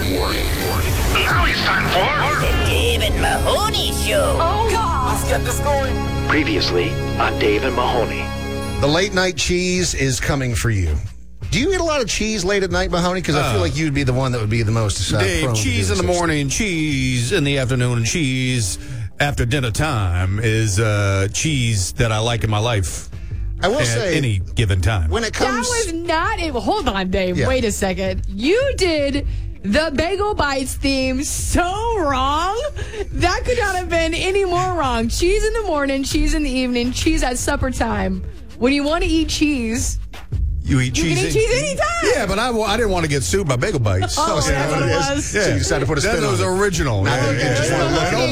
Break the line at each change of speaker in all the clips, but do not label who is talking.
Now it's time for
The Dave and Mahoney Show.
Oh, God. Let's get this going.
Previously on Dave and Mahoney.
The late night cheese is coming for you. Do you eat a lot of cheese late at night, Mahoney? Because I feel like you'd be the one that would be the most
Dave,
prone to
cheese
do
in the
such
morning, cheese in the afternoon, and cheese after dinner time is cheese that I like in my life.
I will
at
say,
any given time.
when it
That
comes...
was not it. Hold on, Dave.
Yeah.
Wait a second. You did the Bagel Bites theme so wrong. That could not have been any more wrong. Cheese in the morning, cheese in the evening, cheese at supper time. When you want to eat cheese,
You eat
you
cheese?
can eat cheese anytime.
Yeah, but I didn't want to get sued by Bagel Bites.
Oh,
that's what it is. So you decided to put a spin
that
on
was
it.
original.
Now you just want to look
An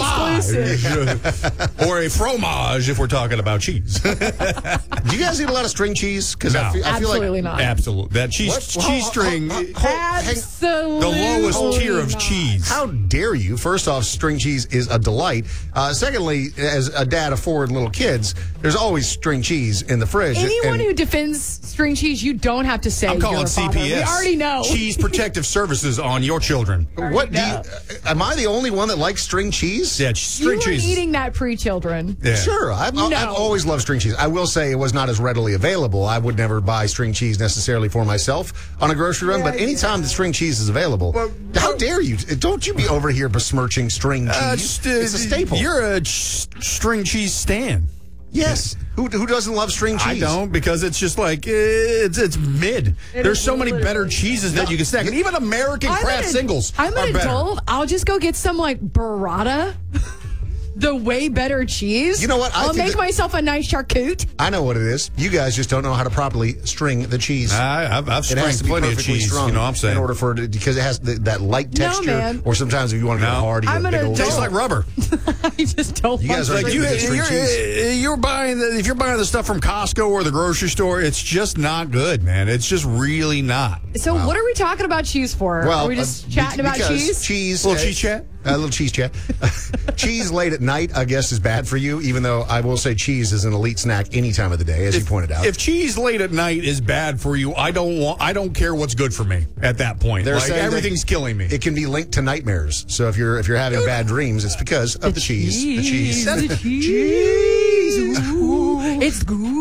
at
exclusive.
Or a fromage if we're talking about cheese.
Do you guys eat a lot of string cheese? Because
No.
I feel
Absolutely
like...
not.
Absolutely. That cheese string,
Absolutely.
the lowest tier of
not.
cheese.
How dare you? First off, string cheese is a delight. Secondly, as a dad of 4 little kids, there's always string cheese in the fridge.
Anyone
And-
who defends string cheese, you don't have to say
I'm calling
you're a father.
CPS.
We already know.
Cheese Protective Services on your children.
What do you, am I the only one that likes string cheese?
Yeah,
You
string
were
cheese.
eating that pre-children.
Yeah.
Sure. I've always loved string cheese. I will say it was not as readily available. I would never buy string cheese necessarily for myself on a grocery run, but anytime the string cheese is available, how dare you? Don't you be over here besmirching string cheese. It's a staple.
You're a string cheese stan.
Yes. Who doesn't love string cheese?
I don't, because it's just like it's mid. There's
is
so many better
literally-
cheeses that you can stack, and even American craft singles
I'm
are
an
better.
adult. I'll just go get some like burrata. The way better cheese.
You know what? I
I'll
think
make
that-
myself a nice charcuterie.
I know what it is. You guys just don't know how to properly string the cheese.
I've
It has
stringed
to be
plenty of
perfectly
cheese.
strung
You know what I'm saying?
in order for it, because it has that light
No,
texture.
man.
Or sometimes if you want to go
No.
hard, you
I'm
get a
an
big old.
adult.
Tastes like rubber.
I just don't
You
want
guys
to
are
Like
Like
you're buying if you're buying the stuff from Costco or the grocery store, it's just not good, man. It's just really not.
So what are we talking about cheese for?
Well,
are we just chatting about
because
cheese?
Cheese,
Little cheese chat?
A little cheese chat. Cheese late at night, I guess, is bad for you. Even though I will say cheese is an elite snack any time of the day, as you pointed out.
If cheese late at night is bad for you, I don't care what's good for me at that point.
They're
Like,
saying that
everything's killing me.
It can be linked to nightmares. So if you're having bad dreams, it's because of the cheese. The cheese.
The cheese. Ooh, it's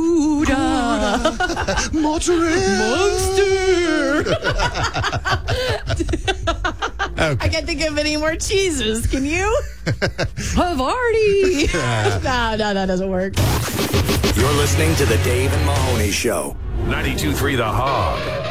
Gouda.
Mozzarella.
I can't think of any more cheeses. Can you? Havarti. No, that doesn't work.
You're listening to the Dave and Mahoney Show.
92.3 The Hog.